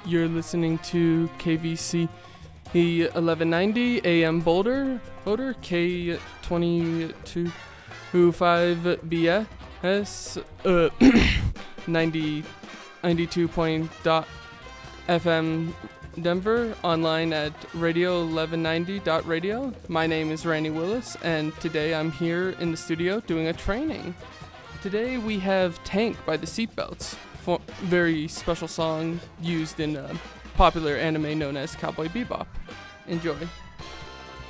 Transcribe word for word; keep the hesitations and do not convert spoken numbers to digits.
You're listening to K V C eleven ninety A M Boulder, Boulder K twenty-two five B S, uh, ninety, ninety-two point dot F M Denver, online at radio eleven ninety dot radio. My name is Randy Willis, and today I'm here in the studio doing a training. Today we have Tank by the Seatbelts, a very special song used in a popular anime known as Cowboy Bebop. Enjoy.